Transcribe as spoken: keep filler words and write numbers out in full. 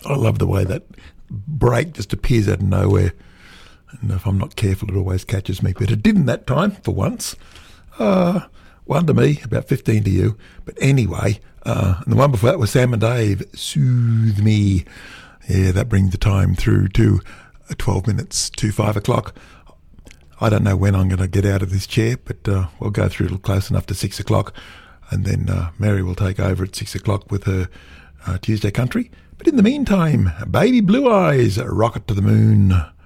I love the way that break just appears out of nowhere. And if I'm not careful, it always catches me. But it didn't that time, for once. Uh, one to me, about fifteen to you. But anyway, uh, and the one before that was Sam and Dave, Soothe Me. Yeah, that brings the time through to twelve minutes to five o'clock. I don't know when I'm going to get out of this chair, but uh, we'll go through a little close enough to six o'clock. And then uh, Mary will take over at six o'clock with her uh, Tuesday Country. But in the meantime, Baby Blue Eyes, Rocket to the Moon.